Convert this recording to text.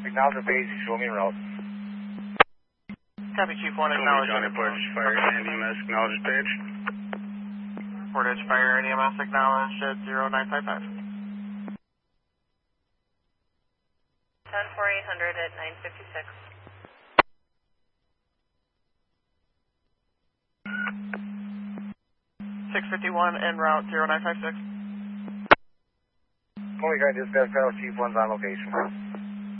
Acknowledge the base, show me route. Copy, Chief 1, acknowledge. Johnny Portage Fire and EMS, acknowledge page. Portage Fire and EMS, acknowledge at 0955. 10-4800 at 956. 651 en route 0956. Only guy dispatch panel, Chief 1's on location.